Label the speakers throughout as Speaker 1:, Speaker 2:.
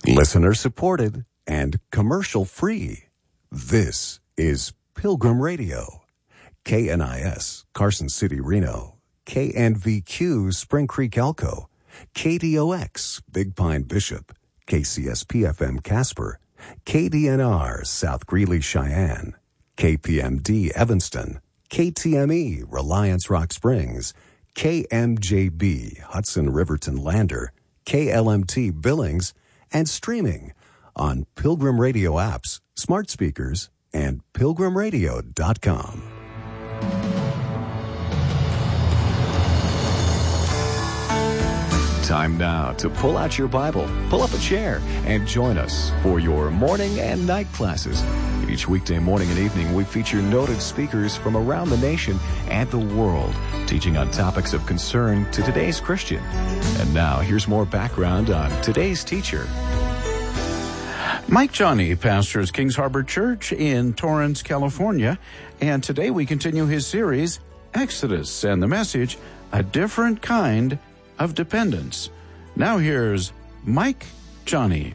Speaker 1: Listener supported and commercial free. This is Pilgrim Radio. KNIS, Carson City, Reno. KNVQ, Spring Creek, Elko. KDOX, Big Pine, Bishop. KCSP-FM, Casper. KDNR, South Greeley, Cheyenne. KPMD, Evanston. KTME, Reliance Rock Springs. KMJB, Hudson Riverton Lander. KLMT, Billings. And streaming on Pilgrim Radio apps, smart speakers, and pilgrimradio.com. Time now to pull out your Bible, pull up a chair, and join us for your morning and night classes. Each weekday morning and evening, we feature noted speakers from around the nation and the world, teaching on topics of concern to today's Christian. And now, here's more background on today's teacher.
Speaker 2: Mike Johnny pastors Kings Harbor Church in Torrance, California, and today we continue his series, Exodus, and the message, A Different Kind of Dependence. Now here's Mike Johnny.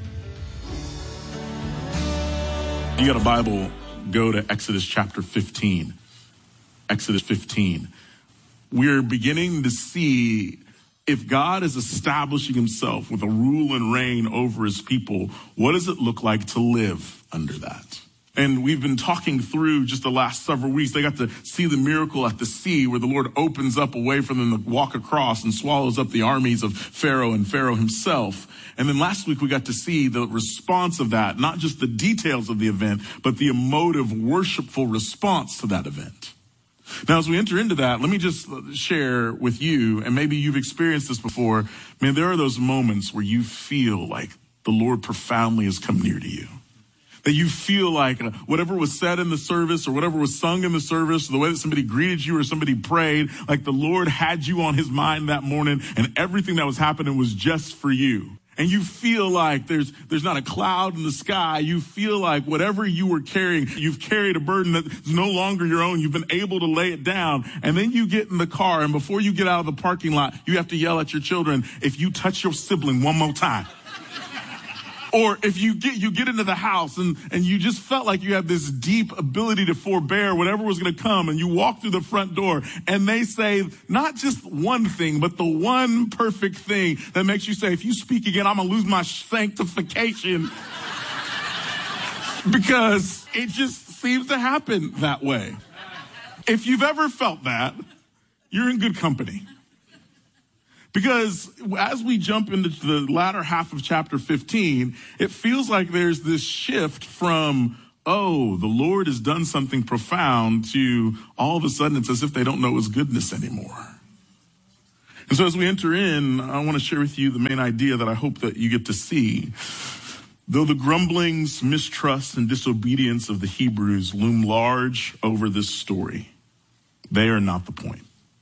Speaker 3: You got a Bible, go to Exodus chapter 15. Exodus 15. We're beginning to see if God is establishing himself with a rule and reign over his people, what does it look like to live under that? And we've been talking through just the last several weeks. They got to see the miracle at the sea where the Lord opens up a way for them to walk across and swallows up the armies of Pharaoh and Pharaoh himself. And then last week we got to see the response of that, not just the details of the event, but the emotive, worshipful response to that event. Now, as we enter into that, let me just share with you, and maybe you've experienced this before, man, there are those moments where you feel like the Lord profoundly has come near to you. That you feel like whatever was said in the service or whatever was sung in the service, or the way that somebody greeted you or somebody prayed, like the Lord had you on his mind that morning and everything that was happening was just for you. And you feel like there's not a cloud in the sky. You feel like whatever you were carrying, you've carried a burden that's no longer your own. You've been able to lay it down. And then you get in the car, and before you get out of the parking lot, you have to yell at your children, if you touch your sibling one more time. Or if you get into the house and you just felt like you had this deep ability to forbear whatever was going to come, and you walk through the front door and they say not just one thing, but the one perfect thing that makes you say, if you speak again, I'm going to lose my sanctification. Because it just seems to happen that way. If you've ever felt that, you're in good company. Because as we jump into the latter half of chapter 15, it feels like there's this shift from, oh, the Lord has done something profound, to all of a sudden it's as if they don't know his goodness anymore. And so as we enter in, I want to share with you the main idea that I hope that you get to see. Though the grumblings, mistrust, and disobedience of the Hebrews loom large over this story, they are not the point.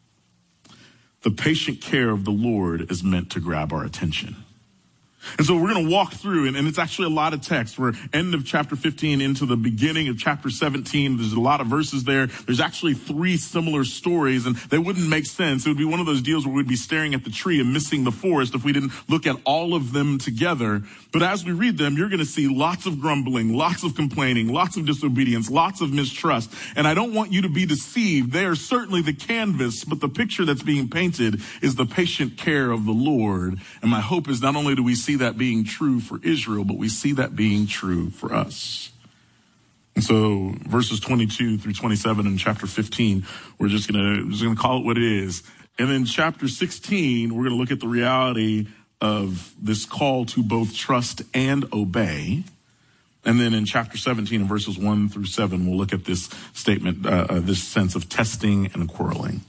Speaker 3: The patient care of the Lord is meant to grab our attention. And so we're going to walk through, and it's actually a lot of text. We're end of chapter 15 into the beginning of chapter 17. There's a lot of verses there. There's actually 3 similar stories, and they wouldn't make sense. It would be one of those deals where we'd be staring at the tree and missing the forest if we didn't look at all of them together. But as we read them, you're going to see lots of grumbling, lots of complaining, lots of disobedience, lots of mistrust. And I don't want you to be deceived. They are certainly the canvas, but the picture that's being painted is the patient care of the Lord. And my hope is not only do we see that being true for Israel, but we see that being true for us. And so verses 22 through 27 in chapter 15, we're just gonna call it what it is. And then chapter 16, we're gonna look at the reality of this call to both trust and obey. And then in chapter 17, in verses 1 through 7, we'll look at this statement, this sense of testing and quarreling.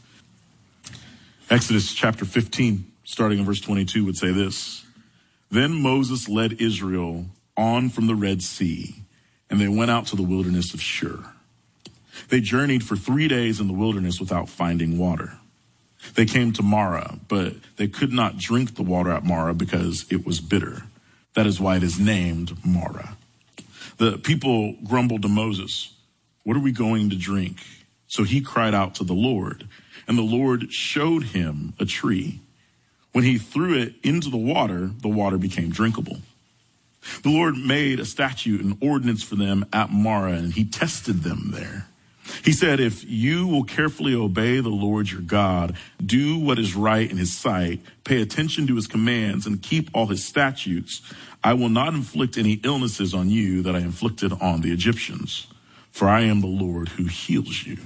Speaker 3: Exodus chapter 15, starting in verse 22, would say this: Then Moses led Israel on from the Red Sea, and they went out to the wilderness of Shur. They journeyed for 3 days in the wilderness without finding water. They came to Marah, but they could not drink the water at Marah because it was bitter. That is why it is named Marah. The people grumbled to Moses, "What are we going to drink?" So he cried out to the Lord, and the Lord showed him a tree. When he threw it into the water became drinkable. The Lord made a statute, an ordinance for them at Marah, and he tested them there. He said, if you will carefully obey the Lord your God, do what is right in his sight, pay attention to his commands, and keep all his statutes, I will not inflict any illnesses on you that I inflicted on the Egyptians, for I am the Lord who heals you.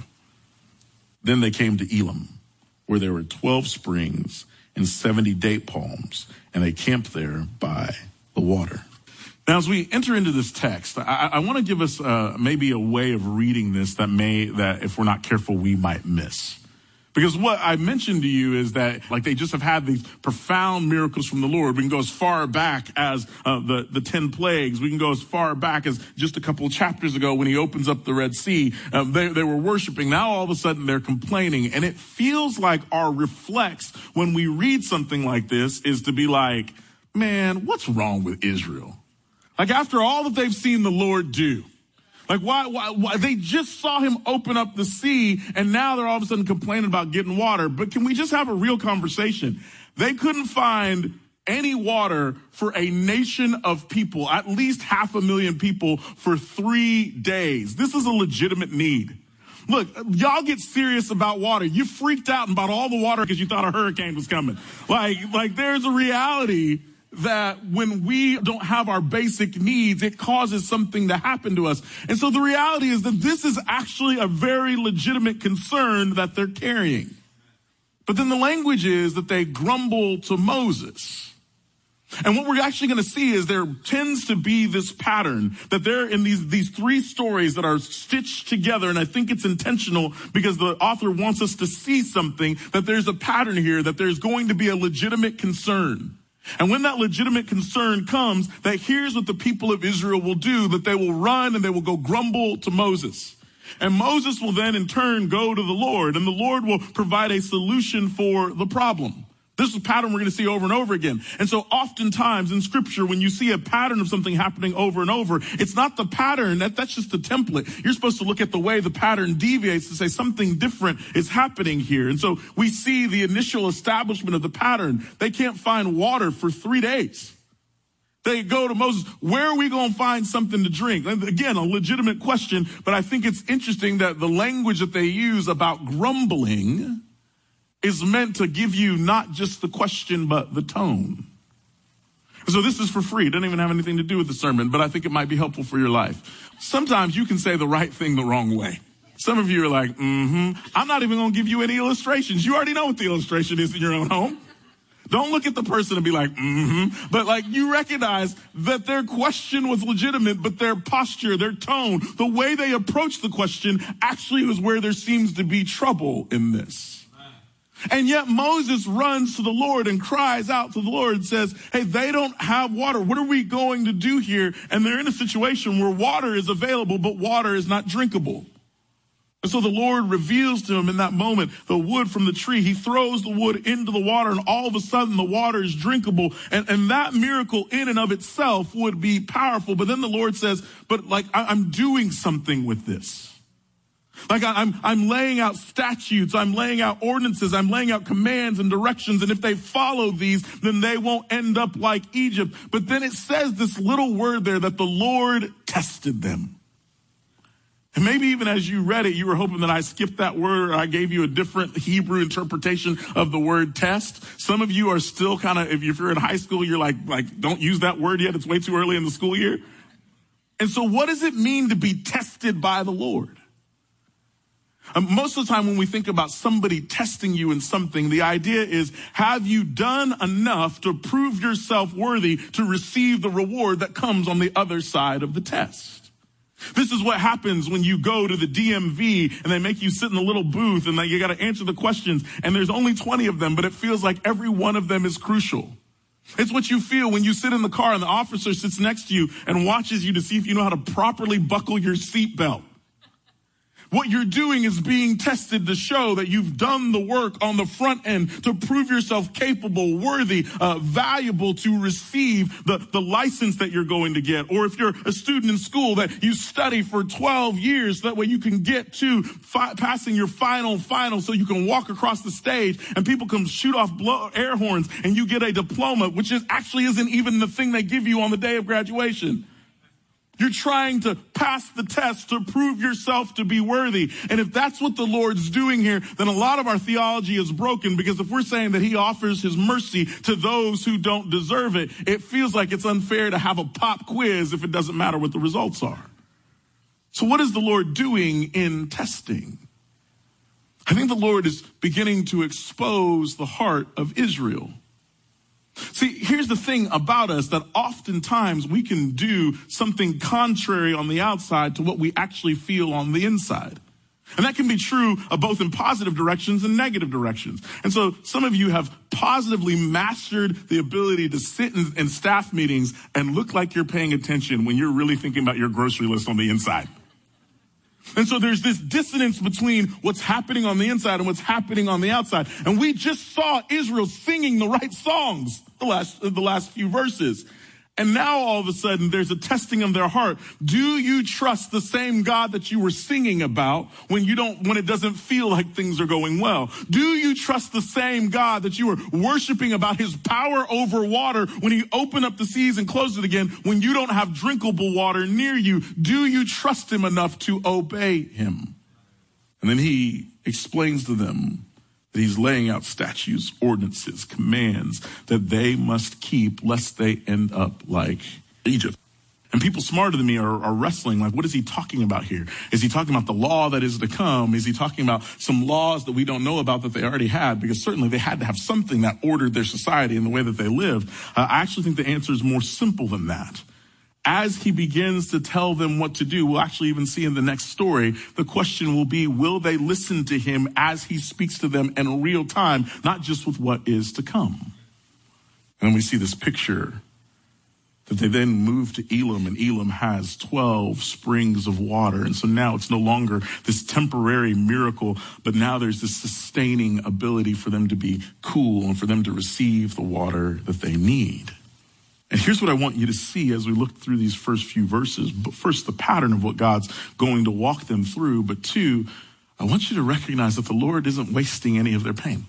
Speaker 3: Then they came to Elim, where there were 12 springs and 70 date palms, and they camped there by the water. Now, as we enter into this text, I want to give us maybe a way of reading this that if we're not careful, we might miss. Because what I mentioned to you is that, like, they just have had these profound miracles from the Lord. We can go as far back as the 10 plagues. We can go as far back as just a couple of chapters ago when he opens up the Red Sea. They were worshiping. Now all of a sudden they're complaining. And it feels like our reflex when we read something like this is to be like, man, what's wrong with Israel? Like, after all that they've seen the Lord do, like, why they just saw him open up the sea, and now they're all of a sudden complaining about getting water. But can we just have a real conversation? They couldn't find any water for a nation of people, at least 500,000 people, for 3 days. This is a legitimate need. Look, y'all get serious about water. You freaked out about all the water because you thought a hurricane was coming. Like there's a reality that when we don't have our basic needs, it causes something to happen to us. And so the reality is that this is actually a very legitimate concern that they're carrying. But then the language is that they grumble to Moses. And what we're actually going to see is there tends to be this pattern that they're in these 3 stories that are stitched together. And I think it's intentional because the author wants us to see something, that there's a pattern here, that there's going to be a legitimate concern. And when that legitimate concern comes, that here's what the people of Israel will do, that they will run and they will go grumble to Moses. And Moses will then in turn go to the Lord, and the Lord will provide a solution for the problem. This is a pattern we're going to see over and over again. And so oftentimes in scripture, when you see a pattern of something happening over and over, it's not the pattern, that's just the template. You're supposed to look at the way the pattern deviates to say something different is happening here. And so we see the initial establishment of the pattern. They can't find water for 3 days. They go to Moses, where are we going to find something to drink? And again, a legitimate question, but I think it's interesting that the language that they use about grumbling is meant to give you not just the question, but the tone. So this is for free. It doesn't even have anything to do with the sermon, but I think it might be helpful for your life. Sometimes you can say the right thing the wrong way. Some of you are like, I'm not even going to give you any illustrations. You already know what the illustration is in your own home. Don't look at the person and be like, But like, you recognize that their question was legitimate, but their posture, their tone, the way they approach the question actually was where there seems to be trouble in this. And yet Moses runs to the Lord and cries out to the Lord and says, hey, they don't have water. What are we going to do here? And they're in a situation where water is available, but water is not drinkable. And so the Lord reveals to him in that moment the wood from the tree. He throws the wood into the water, and all of a sudden the water is drinkable. And that miracle in and of itself would be powerful. But then the Lord says, but like, I'm doing something with this. Like I'm laying out statutes, I'm laying out ordinances, I'm laying out commands and directions. And if they follow these, then they won't end up like Egypt. But then it says this little word there that the Lord tested them. And maybe even as you read it, you were hoping that I skipped that word, or I gave you a different Hebrew interpretation of the word test. Some of you are still kind of, if you're in high school, you're like, don't use that word yet. It's way too early in the school year. And so what does it mean to be tested by the Lord? Most of the time when we think about somebody testing you in something, the idea is, have you done enough to prove yourself worthy to receive the reward that comes on the other side of the test? This is what happens when you go to the DMV and they make you sit in a little booth and you got to answer the questions, and there's only 20 of them, but it feels like every one of them is crucial. It's what you feel when you sit in the car and the officer sits next to you and watches you to see if you know how to properly buckle your seatbelt. What you're doing is being tested to show that you've done the work on the front end to prove yourself capable, worthy, valuable to receive the license that you're going to get. Or if you're a student in school, that you study for 12 years, that way you can get to passing your final so you can walk across the stage and people can shoot off air horns and you get a diploma, which actually isn't even the thing they give you on the day of graduation. You're trying to pass the test to prove yourself to be worthy. And if that's what the Lord's doing here, then a lot of our theology is broken, because if we're saying that he offers his mercy to those who don't deserve it, it feels like it's unfair to have a pop quiz if it doesn't matter what the results are. So what is the Lord doing in testing? I think the Lord is beginning to expose the heart of Israel. See, here's the thing about us, that oftentimes we can do something contrary on the outside to what we actually feel on the inside. And that can be true both in positive directions and negative directions. And so some of you have positively mastered the ability to sit in staff meetings and look like you're paying attention when you're really thinking about your grocery list on the inside. And so there's this dissonance between what's happening on the inside and what's happening on the outside. And we just saw Israel singing the right songs the last few verses. And now all of a sudden there's a testing of their heart. Do you trust the same God that you were singing about when it doesn't feel like things are going well? Do you trust the same God that you were worshiping about his power over water when he opened up the seas and closed it again when you don't have drinkable water near you? Do you trust him enough to obey him? And then he explains to them that he's laying out statutes, ordinances, commands that they must keep lest they end up like Egypt. And people smarter than me are wrestling, like, what is he talking about here? Is he talking about the law that is to come? Is he talking about some laws that we don't know about that they already had? Because certainly they had to have something that ordered their society and the way that they lived. I actually think the answer is more simple than that. As he begins to tell them what to do, we'll actually even see in the next story, the question will be, will they listen to him as he speaks to them in real time, not just with what is to come? And then we see this picture that they then move to Elim, and Elim has 12 springs of water. And so now it's no longer this temporary miracle, but now there's this sustaining ability for them to be cool and for them to receive the water that they need. And here's what I want you to see as we look through these first few verses. But first, the pattern of what God's going to walk them through. But two, I want you to recognize that the Lord isn't wasting any of their pain.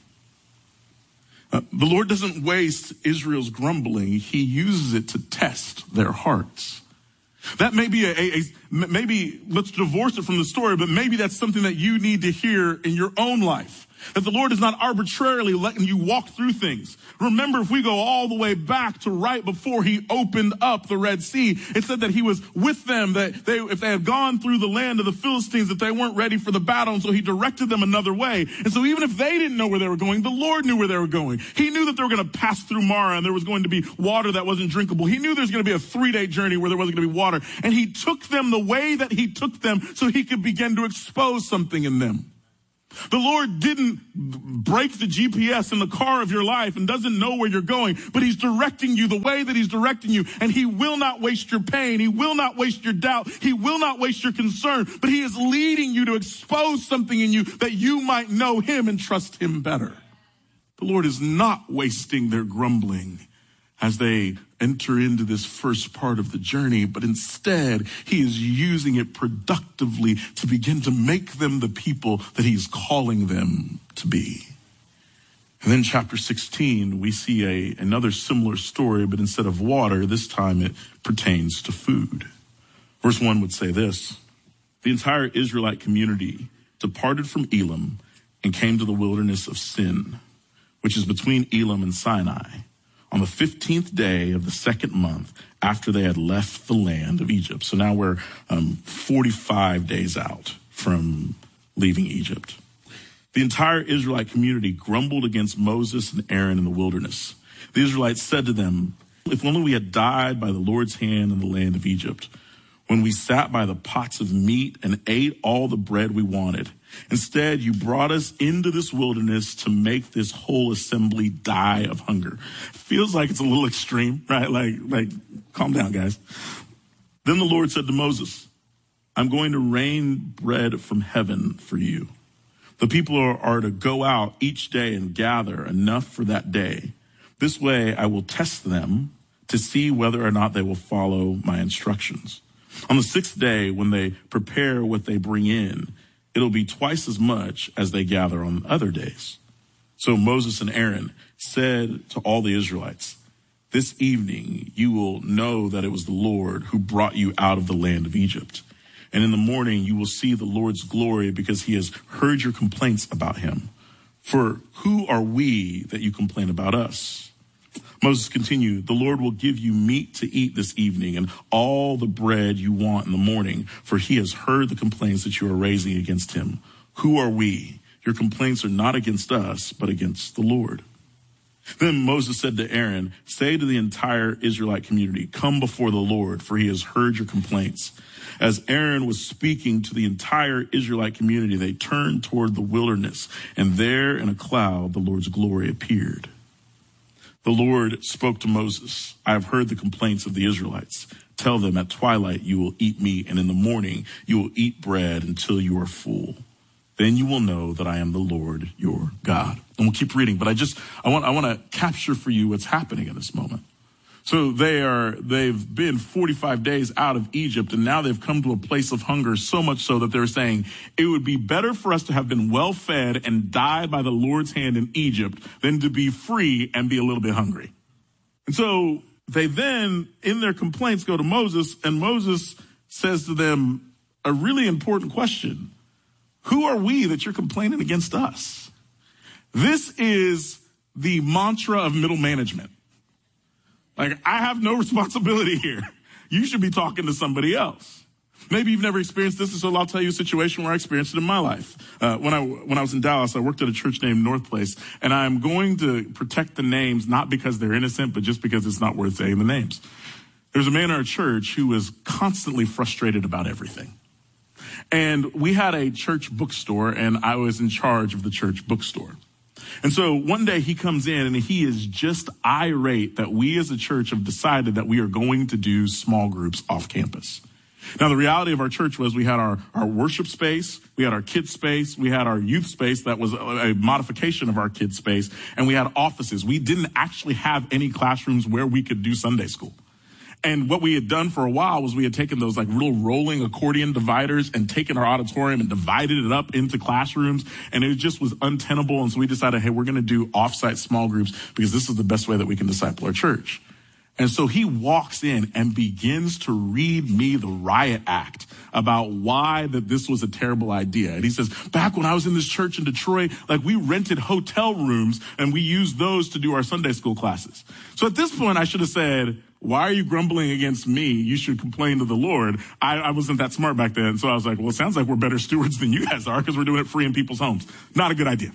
Speaker 3: The Lord doesn't waste Israel's grumbling. He uses it to test their hearts. That may be maybe let's divorce it from the story, but maybe that's something that you need to hear in your own life. That the Lord is not arbitrarily letting you walk through things. Remember, if we go all the way back to right before he opened up the Red Sea, it said that he was with them, that if they had gone through the land of the Philistines, that they weren't ready for the battle, and so he directed them another way. And so even if they didn't know where they were going, the Lord knew where they were going. He knew that they were going to pass through Mara, and there was going to be water that wasn't drinkable. He knew there was going to be a 3-day journey where there wasn't going to be water. And he took them the way that he took them so he could begin to expose something in them. The Lord didn't break the GPS in the car of your life and doesn't know where you're going, but he's directing you the way that he's directing you, and he will not waste your pain. He will not waste your doubt. He will not waste your concern, but he is leading you to expose something in you that you might know him and trust him better. The Lord is not wasting their grumbling as they enter into this first part of the journey, but instead he is using it productively to begin to make them the people that he's calling them to be. And then chapter 16, we see another similar story, but instead of water, this time it pertains to food. Verse 1 would say this: the entire Israelite community departed from Elim and came to the wilderness of Sin, which is between Elim and Sinai, on the 15th day of the second month after they had left the land of Egypt. So now we're 45 days out from leaving Egypt. The entire Israelite community grumbled against Moses and Aaron in the wilderness. The Israelites said to them, if only we had died by the Lord's hand in the land of Egypt, when we sat by the pots of meat and ate all the bread we wanted. Instead, you brought us into this wilderness to make this whole assembly die of hunger. Feels like it's a little extreme, right? Like, calm down, guys. Then the Lord said to Moses, I'm going to rain bread from heaven for you. The people are to go out each day and gather enough for that day. This way I will test them to see whether or not they will follow my instructions. On the sixth day, when they prepare what they bring in, it'll be twice as much as they gather on other days. So Moses and Aaron said to all the Israelites, this evening you will know that it was the Lord who brought you out of the land of Egypt. And in the morning you will see the Lord's glory because he has heard your complaints about him. For who are we that you complain about us? Moses continued, the Lord will give you meat to eat this evening and all the bread you want in the morning, for he has heard the complaints that you are raising against him. Who are we? Your complaints are not against us, but against the Lord. Then Moses said to Aaron, say to the entire Israelite community, come before the Lord, for he has heard your complaints. As Aaron was speaking to the entire Israelite community, they turned toward the wilderness, and there in a cloud the Lord's glory appeared. The Lord spoke to Moses, I have heard the complaints of the Israelites. Tell them at twilight you will eat meat, and in the morning you will eat bread until you are full. Then you will know that I am the Lord your God. And we'll keep reading, but I want to capture for you what's happening in this moment. So they've been 45 days out of Egypt, and now they've come to a place of hunger, so much so that they're saying it would be better for us to have been well fed and died by the Lord's hand in Egypt than to be free and be a little bit hungry. And so they then, in their complaints, go to Moses, and Moses says to them a really important question. Who are we that you're complaining against us? This is the mantra of middle management. Like, I have no responsibility here. You should be talking to somebody else. Maybe you've never experienced this, so I'll tell you a situation where I experienced it in my life. When I was in Dallas, I worked at a church named North Place, and I'm going to protect the names, not because they're innocent, but just because it's not worth saying the names. There's a man in our church who was constantly frustrated about everything. And we had a church bookstore, and I was in charge of the church bookstore. And so one day he comes in and he is just irate that we as a church have decided that we are going to do small groups off campus. Now, the reality of our church was we had our worship space, we had our kids space, we had our youth space that was a modification of our kids space, and we had offices. We didn't actually have any classrooms where we could do Sunday school. And what we had done for a while was we had taken those like little rolling accordion dividers and taken our auditorium and divided it up into classrooms. And it just was untenable. And so we decided, hey, we're going to do offsite small groups because this is the best way that we can disciple our church. And so he walks in and begins to read me the riot act about why that this was a terrible idea. And he says, back when I was in this church in Detroit, like we rented hotel rooms and we used those to do our Sunday school classes. So at this point, I should have said, why are you grumbling against me? You should complain to the Lord. I wasn't that smart back then. So I was like, well, it sounds like we're better stewards than you guys are because we're doing it free in people's homes. Not a good idea.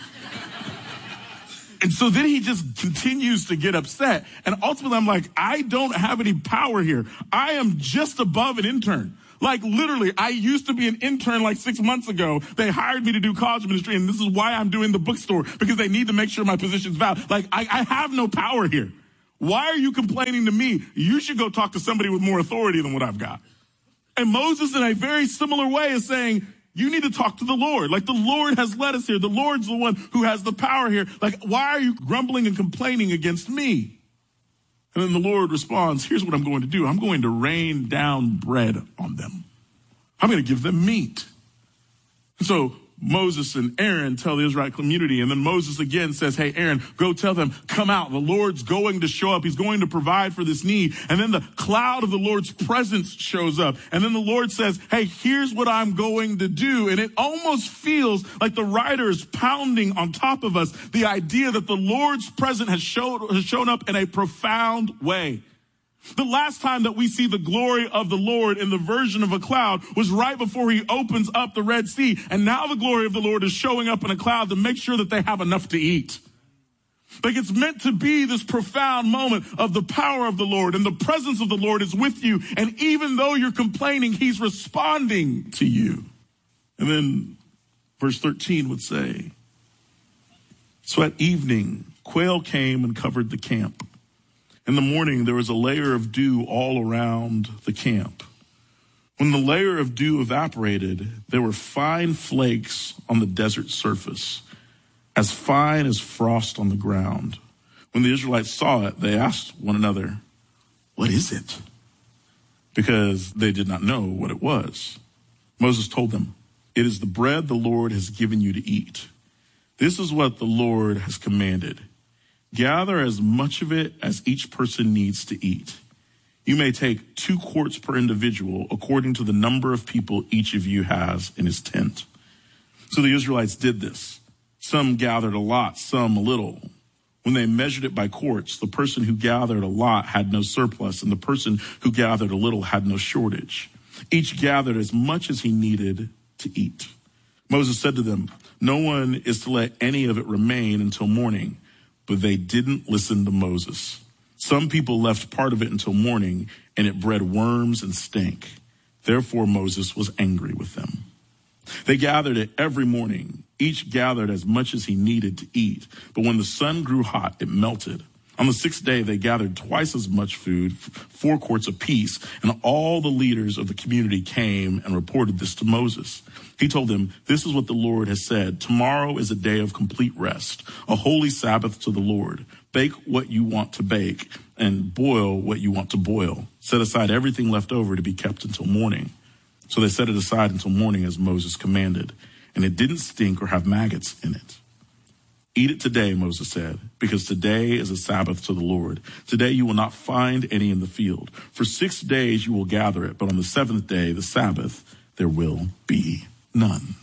Speaker 3: And so then he just continues to get upset. And ultimately, I'm like, I don't have any power here. I am just above an intern. Like literally, I used to be an intern like 6 months ago. They hired me to do college ministry, and this is why I'm doing the bookstore, because they need to make sure my position's valid. Like, I have no power here. Why are you complaining to me? You should go talk to somebody with more authority than what I've got. And Moses, in a very similar way, is saying, you need to talk to the Lord. Like, the Lord has led us here. The Lord's the one who has the power here. Like, why are you grumbling and complaining against me? And then the Lord responds, here's what I'm going to do. I'm going to rain down bread on them. I'm going to give them meat. And so Moses and Aaron tell the Israelite community, and then Moses again says, hey, Aaron, go tell them, come out. The Lord's going to show up. He's going to provide for this need. And then the cloud of the Lord's presence shows up. And then the Lord says, hey, here's what I'm going to do. And it almost feels like the writer is pounding on top of us the idea that the Lord's presence has shown up in a profound way. The last time that we see the glory of the Lord in the version of a cloud was right before he opens up the Red Sea. And now the glory of the Lord is showing up in a cloud to make sure that they have enough to eat. Like, it's meant to be this profound moment of the power of the Lord, and the presence of the Lord is with you. And even though you're complaining, he's responding to you. And then verse 13 would say, so at evening, quail came and covered the camp. In the morning, there was a layer of dew all around the camp. When the layer of dew evaporated, there were fine flakes on the desert surface, as fine as frost on the ground. When the Israelites saw it, they asked one another, "What is it?" Because they did not know what it was. Moses told them, "It is the bread the Lord has given you to eat. This is what the Lord has commanded. Gather as much of it as each person needs to eat. You may take 2 quarts per individual according to the number of people each of you has in his tent." So the Israelites did this. Some gathered a lot, some a little. When they measured it by quarts, the person who gathered a lot had no surplus, and the person who gathered a little had no shortage. Each gathered as much as he needed to eat. Moses said to them, "No one is to let any of it remain until morning." But they didn't listen to Moses. Some people left part of it until morning, and it bred worms and stank. Therefore Moses was angry with them. They gathered it every morning. Each gathered as much as he needed to eat. But when the sun grew hot, it melted. On the 6th day, they gathered twice as much food, 4 quarts apiece, and all the leaders of the community came and reported this to Moses. He told them, "This is what the Lord has said. Tomorrow is a day of complete rest, a holy Sabbath to the Lord. Bake what you want to bake and boil what you want to boil. Set aside everything left over to be kept until morning." So they set it aside until morning as Moses commanded, and it didn't stink or have maggots in it. "Eat it today," Moses said, "because today is a Sabbath to the Lord. Today you will not find any in the field. For 6 days you will gather it, but on the 7th day, the Sabbath, there will be none."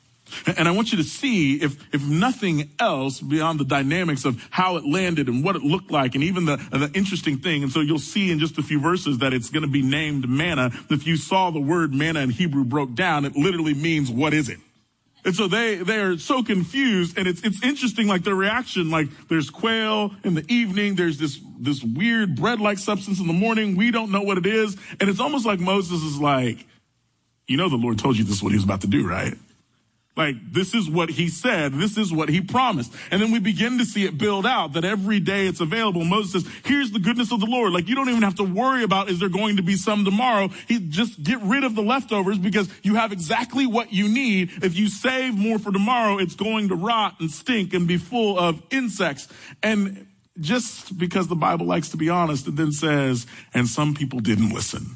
Speaker 3: And I want you to see, if nothing else, beyond the dynamics of how it landed and what it looked like, and even the interesting thing. And so you'll see in just a few verses that it's going to be named manna. If you saw the word manna in Hebrew broke down, it literally means, what is it? And so they are so confused, and it's interesting, like their reaction, like there's quail in the evening, there's this weird bread-like substance in the morning, we don't know what it is, and it's almost like Moses is like, "You know the Lord told you this is what he was about to do, right? Like, this is what he said. This is what he promised." And then we begin to see it build out, that every day it's available. Moses says, "Here's the goodness of the Lord." Like, you don't even have to worry about, is there going to be some tomorrow? Just get rid of the leftovers, because you have exactly what you need. If you save more for tomorrow, it's going to rot and stink and be full of insects. And just because the Bible likes to be honest, it then says, and some people didn't listen.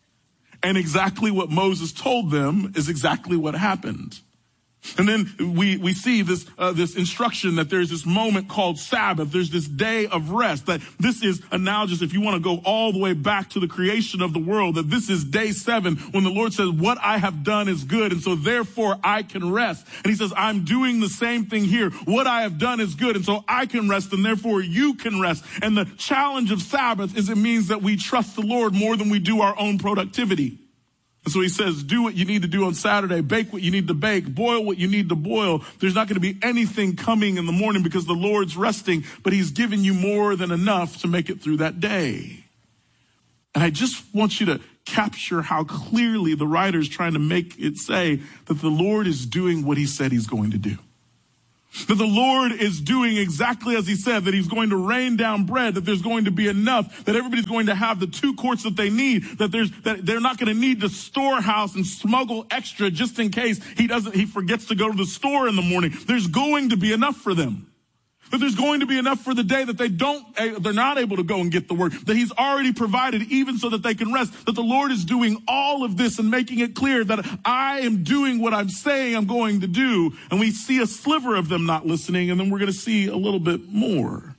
Speaker 3: And exactly what Moses told them is exactly what happened. And then we see this instruction that there's this moment called Sabbath. There's this day of rest, that this is analogous, if you want to go all the way back to the creation of the world, that this is day 7 when the Lord says, "What I have done is good, and so therefore I can rest." And he says, "I'm doing the same thing here. What I have done is good, and so I can rest, and therefore you can rest." And the challenge of Sabbath is it means that we trust the Lord more than we do our own productivity. And so he says, do what you need to do on Saturday, bake what you need to bake, boil what you need to boil. There's not going to be anything coming in the morning because the Lord's resting, but he's given you more than enough to make it through that day. And I just want you to capture how clearly the writer's trying to make it say that the Lord is doing what he said he's going to do. That the Lord is doing exactly as he said, that he's going to rain down bread, that there's going to be enough, that everybody's going to have the 2 quarts that they need, that they're not going to need to storehouse and smuggle extra just in case he forgets to go to the store in the morning. There's going to be enough for them. That there's going to be enough for the day that they're not able to go and get the word, that he's already provided even so that they can rest, that the Lord is doing all of this and making it clear that I am doing what I'm saying I'm going to do. And we see a sliver of them not listening, and then we're going to see a little bit more.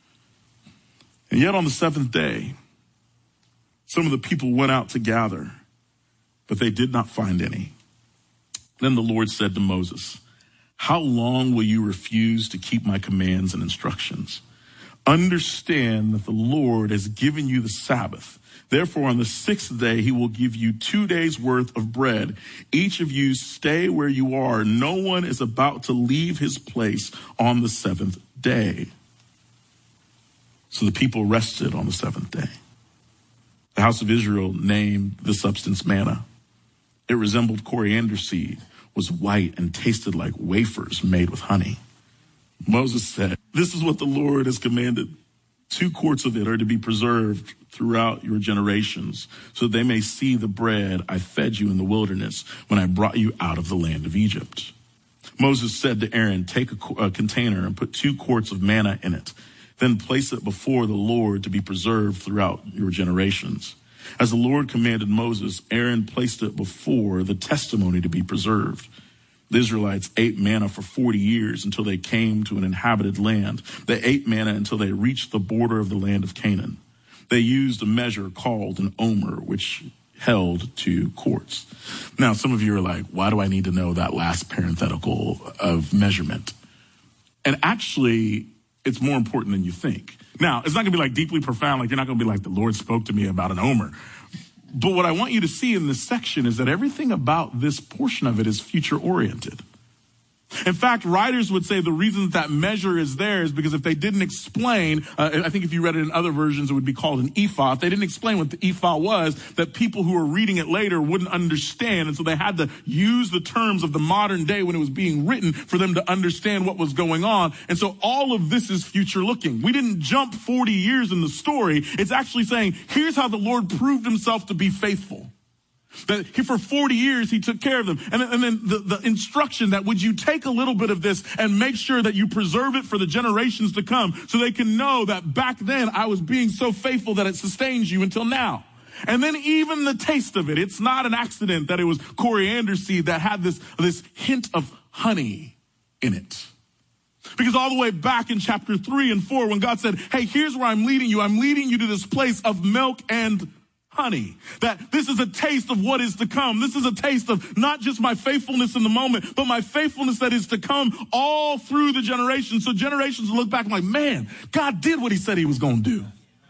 Speaker 3: And yet on the 7th day, some of the people went out to gather, but they did not find any. Then the Lord said to Moses, "How long will you refuse to keep my commands and instructions? Understand that the Lord has given you the Sabbath. Therefore, on the 6th day, he will give you 2 days worth of bread. Each of you stay where you are. No one is about to leave his place on the 7th day." So the people rested on the 7th day. The house of Israel named the substance manna. It resembled coriander seed, was white, and tasted like wafers made with honey. Moses said, "This is what the Lord has commanded. 2 quarts of it are to be preserved throughout your generations, so that they may see the bread I fed you in the wilderness when I brought you out of the land of Egypt. Moses said to Aaron, take a container and put 2 quarts of manna in it. Then place it before the Lord to be preserved throughout your generations. As the Lord commanded Moses, Aaron placed it before the testimony to be preserved. The Israelites ate manna for 40 years until they came to an inhabited land. They ate manna until they reached the border of the land of Canaan. They used a measure called an omer, which held 2 quarts. Now, some of you are like, why do I need to know that last parenthetical of measurement? And actually, it's more important than you think. Now, it's not going to be like deeply profound, like you're not going to be like, the Lord spoke to me about an omer. But what I want you to see in this section is that everything about this portion of it is future-oriented. In fact, writers would say the reason that measure is there is because if they didn't explain, I think if you read it in other versions, it would be called an ephah. If they didn't explain what the ephah was, that people who were reading it later wouldn't understand. And so they had to use the terms of the modern day when it was being written for them to understand what was going on. And so all of this is future looking. We didn't jump 40 years in the story. It's actually saying, here's how the Lord proved himself to be faithful. That for 40 years, he took care of them. And then the instruction that would you take a little bit of this and make sure that you preserve it for the generations to come so they can know that back then I was being so faithful that it sustains you until now. And then even the taste of it. It's not an accident that it was coriander seed that had this hint of honey in it. Because all the way back in chapter 3 and 4, when God said, hey, here's where I'm leading you to this place of milk and honey, that this is a taste of what is to come. This is a taste of not just my faithfulness in the moment, but my faithfulness that is to come all through the generations. So generations will look back and like, man, God did what he said he was going to do.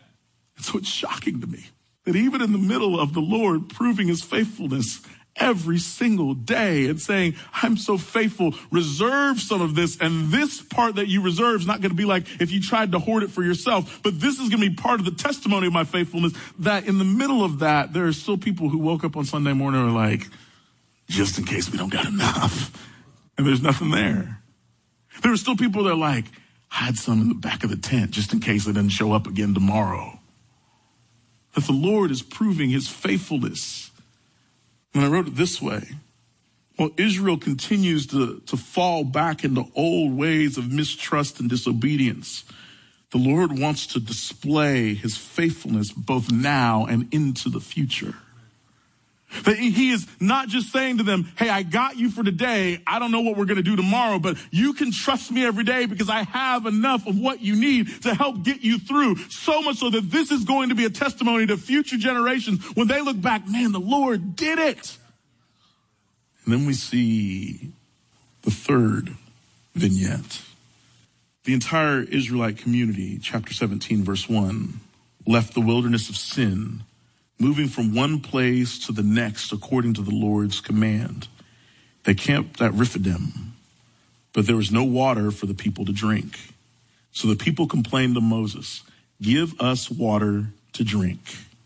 Speaker 3: And so it's shocking to me that even in the middle of the Lord proving his faithfulness every single day and saying, I'm so faithful, reserve some of this. And this part that you reserve is not going to be like if you tried to hoard it for yourself, but this is going to be part of the testimony of my faithfulness, that in the middle of that, there are still people who woke up on Sunday morning and are like, just in case we don't got enough. And there's nothing there. There are still people that are like, I had some in the back of the tent just in case it doesn't show up again tomorrow. That the Lord is proving his faithfulness. And I wrote it this way. While Israel continues to fall back into old ways of mistrust and disobedience, the Lord wants to display his faithfulness both now and into the future. That he is not just saying to them, hey, I got you for today. I don't know what we're going to do tomorrow, but you can trust me every day because I have enough of what you need to help get you through. So much so that this is going to be a testimony to future generations when they look back, man, the Lord did it. And then we see the third vignette. The entire Israelite community, chapter 17, verse 1, left the wilderness of sin, moving from one place to the next according to the Lord's command. They camped at Rephidim, but there was no water for the people to drink. So the people complained to Moses, give us water to drink.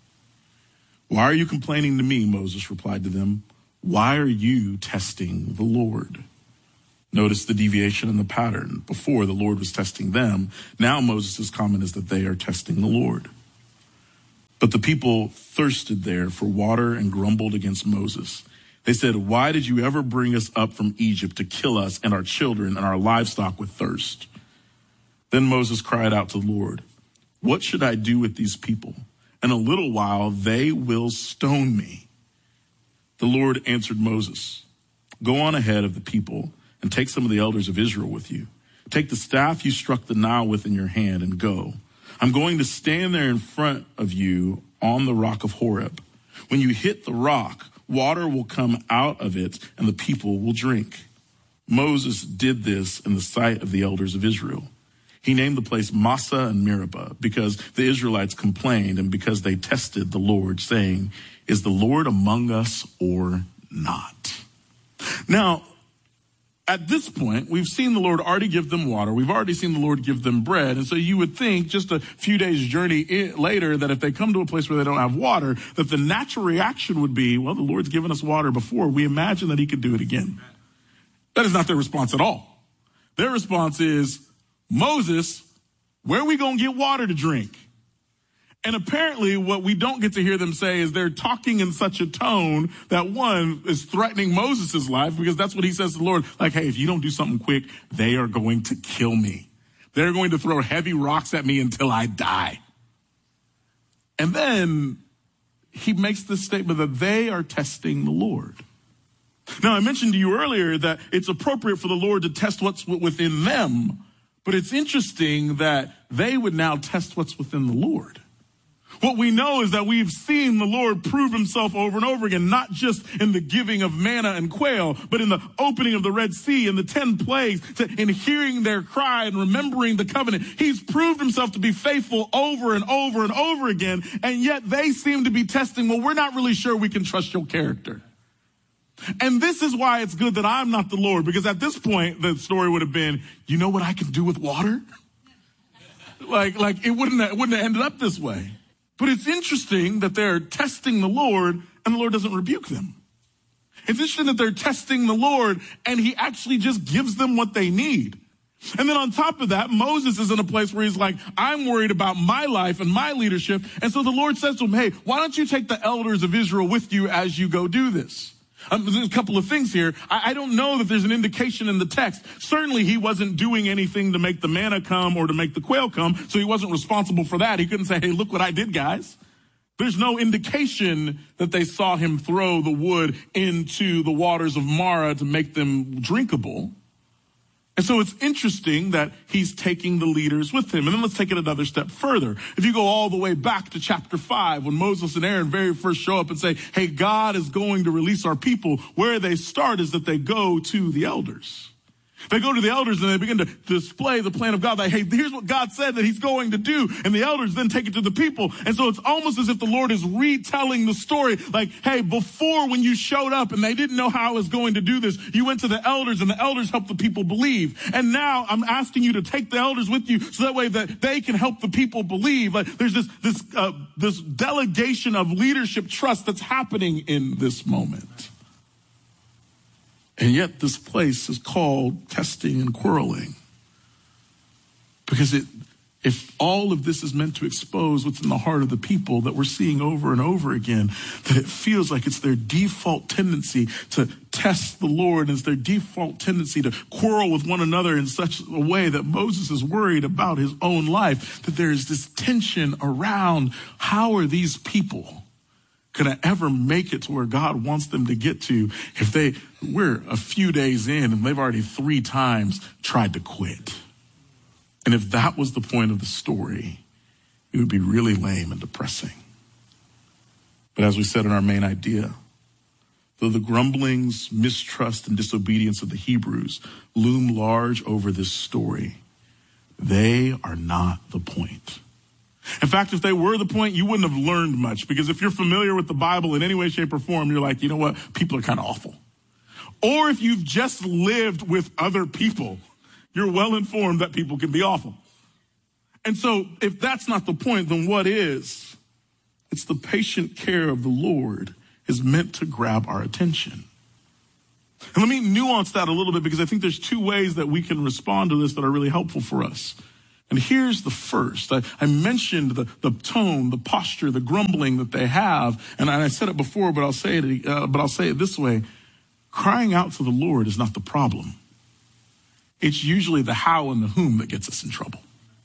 Speaker 3: Why are you complaining to me? Moses replied to them. Why are you testing the Lord? Notice the deviation in the pattern. Before, the Lord was testing them. Now Moses' comment is that they are testing the Lord. But the people thirsted there for water and grumbled against Moses. They said, why did you ever bring us up from Egypt to kill us and our children and our livestock with thirst? Then Moses cried out to the Lord, what should I do with these people? In a little while, they will stone me. The Lord answered Moses, go on ahead of the people and take some of the elders of Israel with you. Take the staff you struck the Nile with in your hand and go. I'm going to stand there in front of you on the rock of Horeb. When you hit the rock, water will come out of it and the people will drink. Moses did this in the sight of the elders of Israel. He named the place Massah and Meribah because the Israelites complained and because they tested the Lord, saying, is the Lord among us or not? Now, at this point, we've seen the Lord already give them water. We've already seen the Lord give them bread. And so you would think just a few days journey later that if they come to a place where they don't have water, that the natural reaction would be, well, the Lord's given us water before. We imagine that he could do it again. That is not their response at all. Their response is, Moses, Where are we going to get water to drink? And apparently what we don't get to hear them say is they're talking in such a tone that one is threatening Moses' life, because that's what he says to the Lord. Like, hey, if you don't do something quick, they are going to kill me. They're going to throw heavy rocks at me until I die. And then he makes this statement that they are testing the Lord. Now, I mentioned to you earlier that it's appropriate for the Lord to test what's within them, but it's interesting that they would now test what's within the Lord. What we know is that we've seen the Lord prove himself over and over again, not just in the giving of manna and quail, but in the opening of the Red Sea and the 10 plagues, in hearing their cry and remembering the covenant. He's proved himself to be faithful over and over and over again, and yet they seem to be testing, well, we're not really sure we can trust your character. And this is why it's good that I'm not the Lord, because at this point, the story would have been, you know what I can do with water? Like it wouldn't have ended up this way. But it's interesting that they're testing the Lord and the Lord doesn't rebuke them. It's interesting that they're testing the Lord and he actually just gives them what they need. And then on top of that, Moses is in a place where he's like, I'm worried about my life and my leadership. And so the Lord says to him, hey, why don't you take the elders of Israel with you as you go do this? There's a couple of things here. I don't know that there's an indication in the text. Certainly he wasn't doing anything to make the manna come or to make the quail come, so he wasn't responsible for that. He couldn't say, hey, look what I did, guys. There's no indication that they saw him throw the wood into the waters of Marah to make them drinkable. And so it's interesting that he's taking the leaders with him. And then let's take it another step further. If you go all the way back to chapter 5, when Moses and Aaron very first show up and say, hey, God is going to release our people, where they start is that they go to the elders. They go to the elders and they begin to display the plan of God. Like, hey, here's what God said that he's going to do. And the elders then take it to the people. And so it's almost as if the Lord is retelling the story. Like, hey, before when you showed up and they didn't know how I was going to do this, you went to the elders and the elders helped the people believe. And now I'm asking you to take the elders with you so that way that they can help the people believe. Like there's this delegation of leadership trust that's happening in this moment. And yet this place is called testing and quarreling. Because if all of this is meant to expose what's in the heart of the people that we're seeing over and over again, that it feels like it's their default tendency to test the Lord, and it's their default tendency to quarrel with one another in such a way that Moses is worried about his own life, that there is this tension around how are these people going to ever make it to where God wants them to get to if we're a few days in and they've already 3 times tried to quit. And if that was the point of the story, it would be really lame and depressing. But as we said in our main idea, though the grumblings, mistrust, and disobedience of the Hebrews loom large over this story, they are not the point. In fact, if they were the point, you wouldn't have learned much, because if you're familiar with the Bible in any way, shape, or form, you're like, you know what? People are kind of awful. Or if you've just lived with other people, you're well informed that people can be awful. And so if that's not the point, then what is? It's the patient care of the Lord is meant to grab our attention. And let me nuance that a little bit, because I think there's 2 ways that we can respond to this that are really helpful for us. And here's the first. I mentioned the tone, the posture, the grumbling that they have. And I said it before, but I'll say it this way. Crying out to the Lord is not the problem. It's usually the how and the whom that gets us in trouble.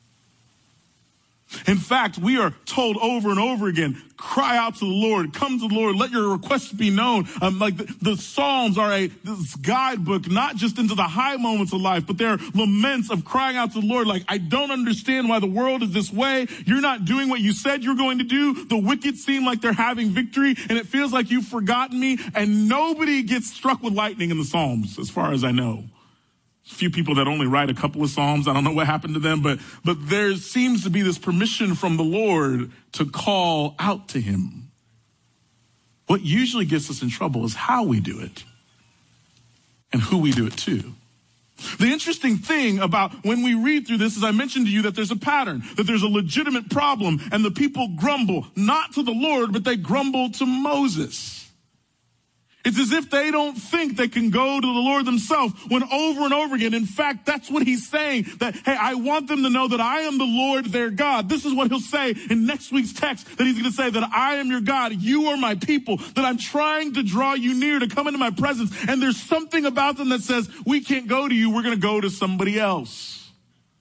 Speaker 3: In fact, we are told over and over again, cry out to the Lord, come to the Lord, let your requests be known. Like the Psalms are this guidebook, not just into the high moments of life, but they're laments of crying out to the Lord. Like, I don't understand why the world is this way. You're not doing what you said you're going to do. The wicked seem like they're having victory, and it feels like you've forgotten me. And nobody gets struck with lightning in the Psalms, as far as I know. A few people that only write a couple of Psalms. I don't know what happened to them, but there seems to be this permission from the Lord to call out to him. What usually gets us in trouble is how we do it and who we do it to. The interesting thing about when we read through this is I mentioned to you that there's a pattern, that there's a legitimate problem, and the people grumble not to the Lord, but they grumble to Moses. It's as if they don't think they can go to the Lord themselves when over and over again. In fact, that's what he's saying, that, hey, I want them to know that I am the Lord their God. This is what he'll say in next week's text, that he's going to say that I am your God. You are my people, that I'm trying to draw you near to come into my presence. And there's something about them that says, we can't go to you. We're going to go to somebody else.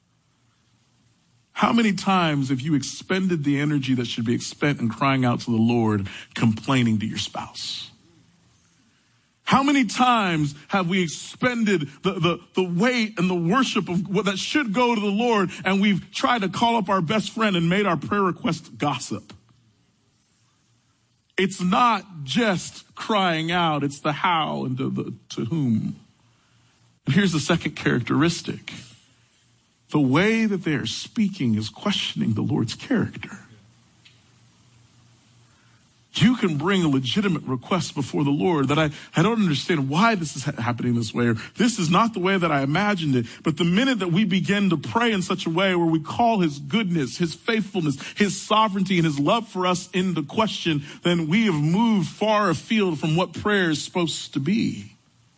Speaker 3: How many times have you expended the energy that should be spent in crying out to the Lord, complaining to your spouse? How many times have we expended the weight and the worship of what that should go to the Lord, and we've tried to call up our best friend and made our prayer request gossip? It's not just crying out, it's the how and to whom. And here's the second characteristic. The way that they are speaking is questioning the Lord's character. You can bring a legitimate request before the Lord that I don't understand why this is happening this way, or this is not the way that I imagined it. But the minute that we begin to pray in such a way where we call his goodness, his faithfulness, his sovereignty, and his love for us into question, then we have moved far afield from what prayer is supposed to be.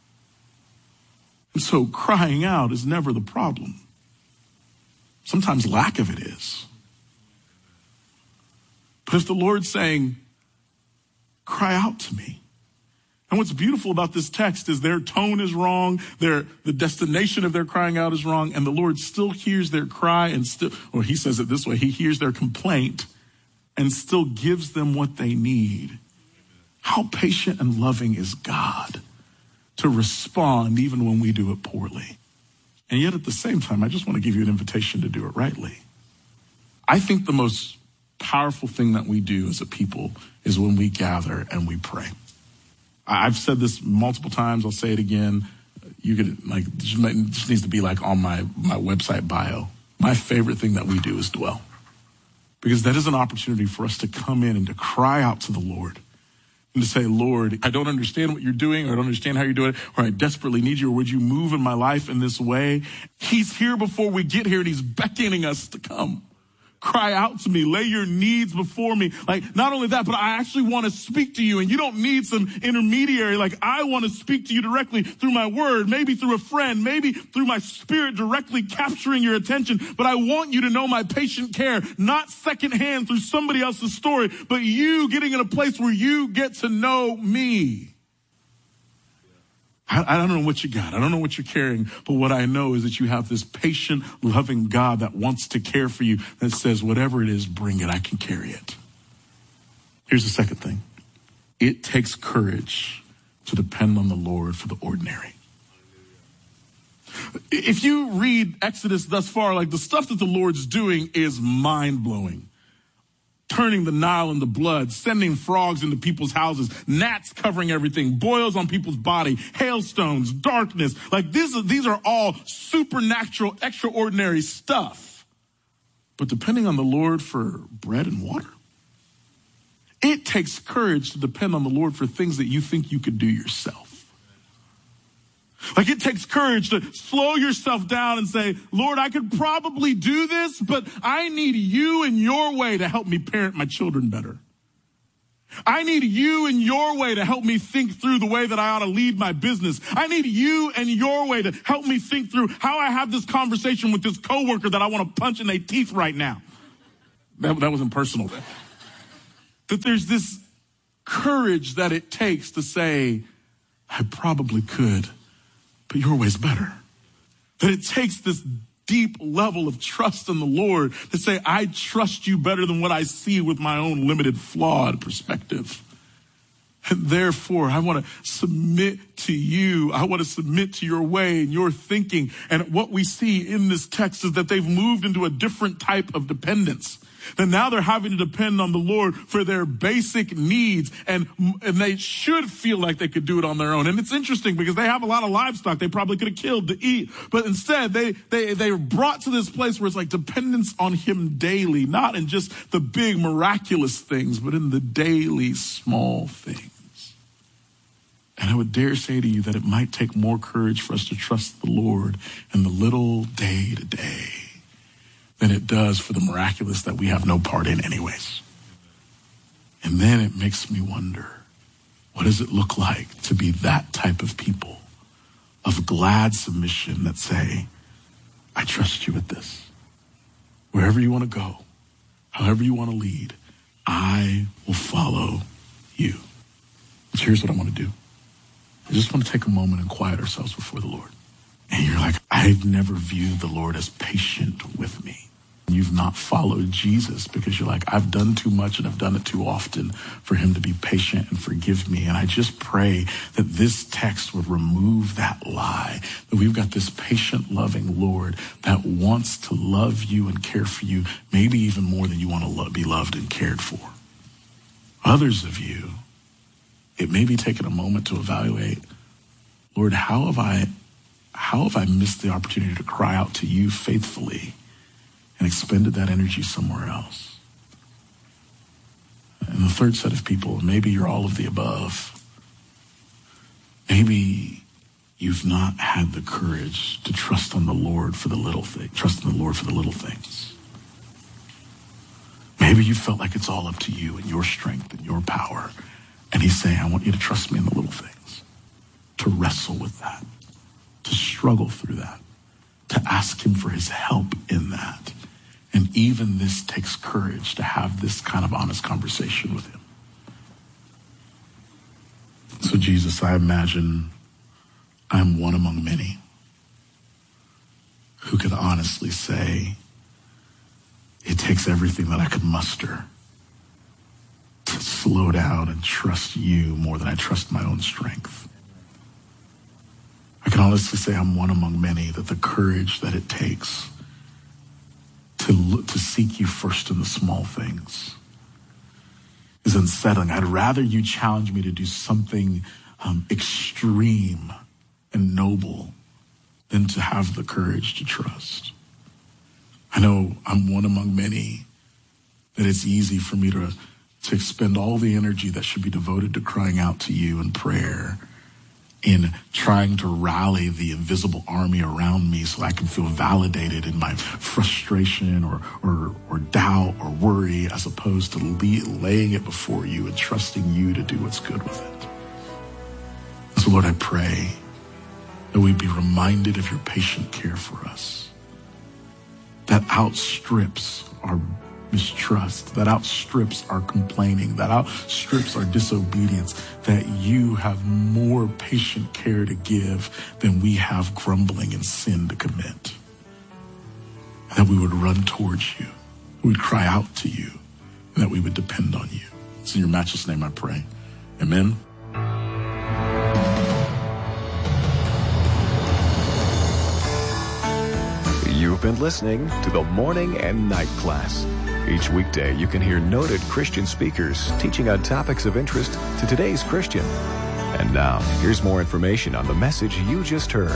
Speaker 3: And so crying out is never the problem. Sometimes lack of it is. But if the Lord's saying, cry out to me. And what's beautiful about this text is their tone is wrong. The destination of their crying out is wrong. And the Lord still hears their cry and still, or he says it this way, he hears their complaint and still gives them what they need. How patient and loving is God to respond even when we do it poorly. And yet at the same time, I just want to give you an invitation to do it rightly. I think the most powerful thing that we do as a people is when we gather and we pray. I've said this multiple times. I'll say it again. You could just needs to be like on my website bio. My favorite thing that we do is dwell, because that is an opportunity for us to come in and to cry out to the Lord and to say, Lord, I don't understand what you're doing, or I don't understand how you're doing it, or I desperately need you, or would you move in my life in this way? He's here before we get here, and he's beckoning us to come. Cry out to me, lay your needs before me. Like, not only that, but I actually want to speak to you, and you don't need some intermediary. Like, I want to speak to you directly through my word, maybe through a friend, maybe through my spirit directly capturing your attention. But I want you to know my patient care, not secondhand through somebody else's story, but you getting in a place where you get to know me. I don't know what you got. I don't know what you're carrying, but what I know is that you have this patient, loving God that wants to care for you, that says, whatever it is, bring it. I can carry it. Here's the second thing. It takes courage to depend on the Lord for the ordinary. If you read Exodus thus far, like, the stuff that the Lord's doing is mind-blowing. Turning the Nile into blood, sending frogs into people's houses, gnats covering everything, boils on people's body, hailstones, darkness. Like, these are all supernatural, extraordinary stuff. But depending on the Lord for bread and water, it takes courage to depend on the Lord for things that you think you could do yourself. Like, it takes courage to slow yourself down and say, Lord, I could probably do this, but I need you and your way to help me parent my children better. I need you and your way to help me think through the way that I ought to lead my business. I need you and your way to help me think through how I have this conversation with this coworker that I want to punch in their teeth right now. That wasn't personal. That there's this courage that it takes to say, I probably could, but your way's better. That it takes this deep level of trust in the Lord to say, I trust you better than what I see with my own limited, flawed perspective. And therefore, I want to submit to you. I want to submit to your way and your thinking. And what we see in this text is that they've moved into a different type of dependence. That now they're having to depend on the Lord for their basic needs, and they should feel like they could do it on their own. And it's interesting because they have a lot of livestock they probably could have killed to eat, but instead they were brought to this place where it's like dependence on him daily, not in just the big miraculous things, but in the daily small things. And I would dare say to you that it might take more courage for us to trust the Lord in the little day to day than it does for the miraculous that we have no part in anyways. And then it makes me wonder, What does it look like to be that type of people of glad submission that say, I trust you with this. Wherever you want to go, however you want to lead, I will follow you. So here's what I want to do. I just want to take a moment and quiet ourselves before the Lord. And you're like, I've never viewed the Lord as patient with me. You've not followed Jesus because you're like, I've done too much and I've done it too often for him to be patient and forgive me. And I just pray that this text would remove that lie, that we've got this patient, loving Lord that wants to love you and care for you, maybe even more than you want to be loved and cared for. Others of you, it may be taking a moment to evaluate, Lord, how have I missed the opportunity to cry out to you faithfully and expended that energy somewhere else? And the third set of people, maybe you're all of the above. Maybe you've not had the courage to trust on the Lord for the little things. Trust in the Lord for the little things. Maybe you felt like it's all up to you and your strength and your power. And he's saying, I want you to trust me in the little things, to wrestle with that, to struggle through that, to ask him for his help in that. And even this takes courage to have this kind of honest conversation with him. So Jesus, I imagine I'm one among many who could honestly say, it takes everything that I could muster to slow down and trust you more than I trust my own strength. I can honestly say I'm one among many, that the courage that it takes to seek you first in the small things is unsettling. I'd rather you challenge me to do something extreme and noble than to have the courage to trust. I know I'm one among many that it's easy for me to expend all the energy that should be devoted to crying out to you in prayer, in trying to rally the invisible army around me so I can feel validated in my frustration or doubt or worry, as opposed to laying it before you and trusting you to do what's good with it. So Lord, I pray that we'd be reminded of your patient care for us that outstrips our mistrust, that outstrips our complaining, that outstrips our disobedience, that you have more patient care to give than we have grumbling and sin to commit. That we would run towards you, we would cry out to you, and that we would depend on you. It's in your matchless name I pray. Amen.
Speaker 1: You've been listening to the Morning and Night Class. Each weekday, you can hear noted Christian speakers teaching on topics of interest to today's Christian. And now, here's more information on the message you just heard.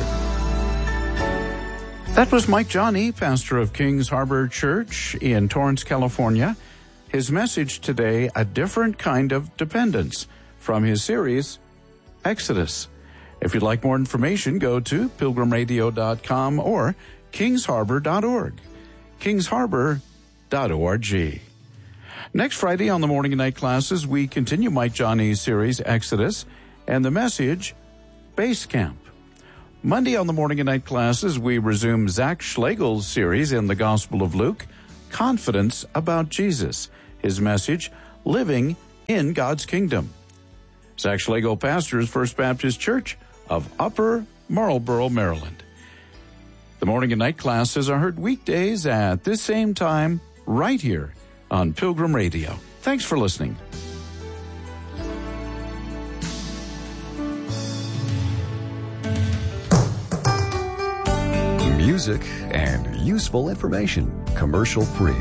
Speaker 2: That was Mike Johnny, pastor of Kings Harbor Church in Torrance, California. His message today, a different kind of dependence, from his series, Exodus. If you'd like more information, go to pilgrimradio.com or kingsharbor.org. kingsharbor.org. Next Friday on the Morning and Night Classes, we continue Mike Johnny's series, Exodus, and the message, Base Camp. Monday on the Morning and Night Classes, we resume Zach Schlegel's series in the Gospel of Luke, Confidence About Jesus. His message, Living in God's Kingdom. Zach Schlegel pastors First Baptist Church of Upper Marlboro, Maryland. The Morning and Night Classes are heard weekdays at this same time, right here on Pilgrim Radio. Thanks for listening.
Speaker 1: Music and useful information, commercial free.